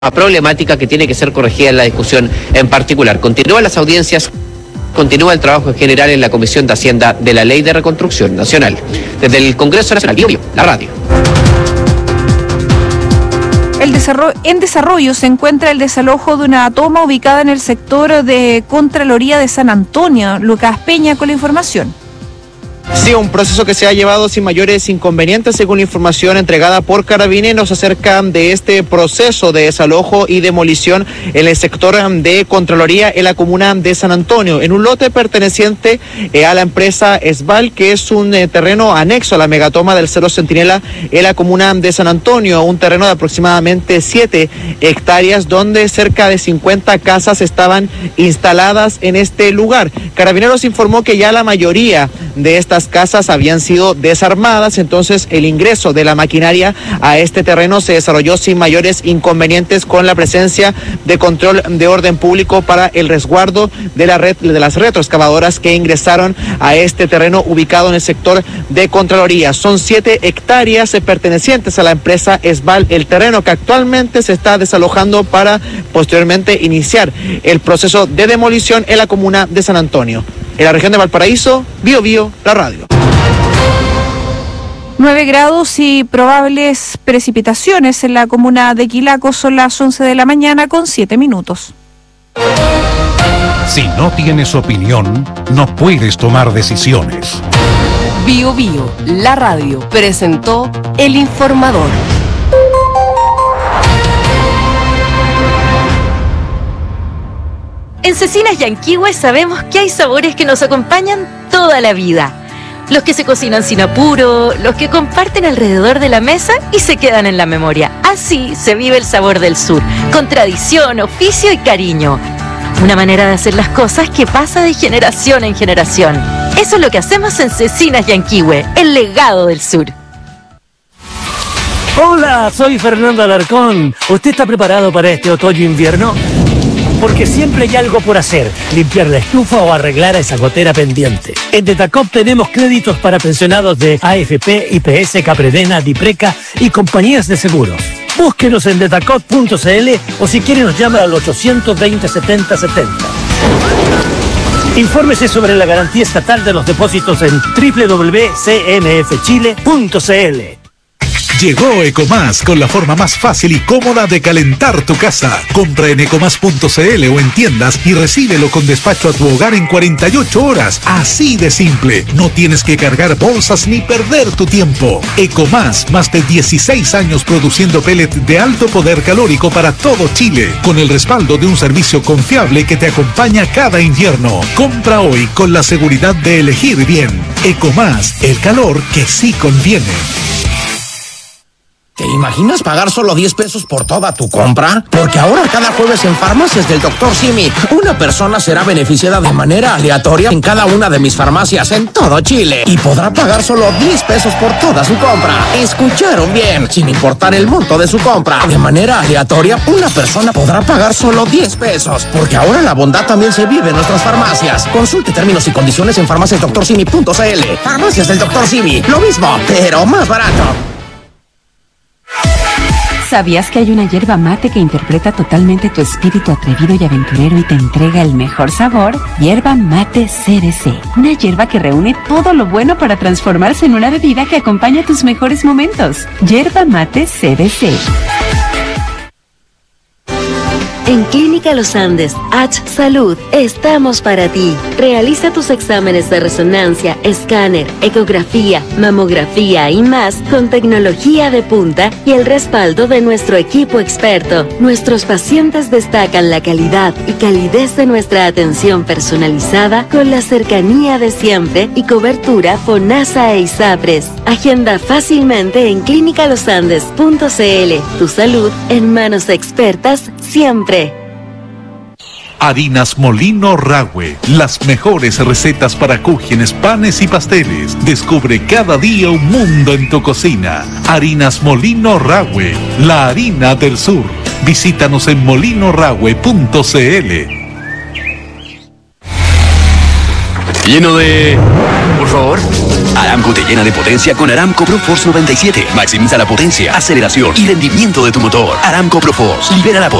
problemática que tiene que ser corregida en la discusión en particular. Continúan las audiencias, continúa el trabajo en general en la Comisión de Hacienda de la Ley de Reconstrucción Nacional. Desde el Congreso Nacional, Bio, la radio. En desarrollo se encuentra el desalojo de una toma ubicada en el sector de Contraloría de San Antonio. Lucas Peña con la información. Sí, un proceso que se ha llevado sin mayores inconvenientes, según la información entregada por Carabineros acerca de este proceso de desalojo y demolición en el sector de Contraloría en la comuna de San Antonio, en un lote perteneciente a la empresa Esval, que es un terreno anexo a la megatoma del Cerro Centinela en la comuna de San Antonio, un terreno de aproximadamente 7 hectáreas, donde cerca de 50 casas estaban instaladas en este lugar. Carabineros informó que ya la mayoría de estas casas habían sido desarmadas, entonces el ingreso de la maquinaria a este terreno se desarrolló sin mayores inconvenientes, con la presencia de control de orden público para el resguardo de las retroexcavadoras que ingresaron a este terreno ubicado en el sector de Contraloría. Son 7 hectáreas pertenecientes a la empresa Esval, el terreno que actualmente se está desalojando para posteriormente iniciar el proceso de demolición en la comuna de San Antonio. En la región de Valparaíso, Bio, la radio. 9 grados y probables precipitaciones en la comuna de Quilaco. Son las 11 de la mañana con 7 minutos. Si no tienes opinión, no puedes tomar decisiones. Bio, la radio, presentó El Informador. En Cecinas Yanquihue sabemos que hay sabores que nos acompañan toda la vida. Los que se cocinan sin apuro, los que comparten alrededor de la mesa y se quedan en la memoria. Así se vive el sabor del sur, con tradición, oficio y cariño. Una manera de hacer las cosas que pasa de generación en generación. Eso es lo que hacemos en Cecinas Yanquihue, el legado del sur. Hola, soy Fernando Alarcón. ¿Usted está preparado para este otoño-invierno? Porque siempre hay algo por hacer, limpiar la estufa o arreglar a esa gotera pendiente. En Detacop tenemos créditos para pensionados de AFP, IPS, Capredena, Dipreca y compañías de seguros. Búsquenos en detacop.cl o si quiere nos llama al 820 70 70. Infórmese sobre la garantía estatal de los depósitos en www.cnfchile.cl. Llegó Ecomás con la forma más fácil y cómoda de calentar tu casa. Compra en ecomás.cl o en tiendas y recíbelo con despacho a tu hogar en 48 horas. Así de simple. No tienes que cargar bolsas ni perder tu tiempo. Ecomás, más de 16 años produciendo pellet de alto poder calórico para todo Chile, con el respaldo de un servicio confiable que te acompaña cada invierno. Compra hoy con la seguridad de elegir bien. Ecomás, el calor que sí conviene. ¿Te imaginas pagar solo 10 pesos por toda tu compra? Porque ahora cada jueves en Farmacias del Dr. Simi, una persona será beneficiada de manera aleatoria en cada una de mis farmacias en todo Chile y podrá pagar solo 10 pesos por toda su compra. ¿Escucharon bien? Sin importar el monto de su compra, de manera aleatoria, una persona podrá pagar solo 10 pesos. Porque ahora la bondad también se vive en nuestras farmacias. Consulte términos y condiciones en farmaciasdrsimi.cl. Farmacias del Dr. Simi, lo mismo, pero más barato. ¿Sabías que hay una yerba mate que interpreta totalmente tu espíritu atrevido y aventurero y te entrega el mejor sabor? Yerba mate CBC. Una yerba que reúne todo lo bueno para transformarse en una bebida que acompaña tus mejores momentos. Yerba mate CBC. En Clínica Los Andes, H Salud, estamos para ti. Realiza tus exámenes de resonancia, escáner, ecografía, mamografía y más con tecnología de punta y el respaldo de nuestro equipo experto. Nuestros pacientes destacan la calidad y calidez de nuestra atención personalizada con la cercanía de siempre y cobertura FONASA e ISAPRES. Agenda fácilmente en clinicalosandes.cl. Tu salud en manos expertas siempre. Harinas Molino Rahue, las mejores recetas para cúgenes, panes y pasteles. Descubre cada día un mundo en tu cocina. Harinas Molino Rahue, la harina del sur. Visítanos en molinorahue.cl. Lleno de... Por favor. Aramco te llena de potencia con Aramco ProForce 97. Maximiza la potencia, aceleración y rendimiento de tu motor. Aramco ProForce libera la potencia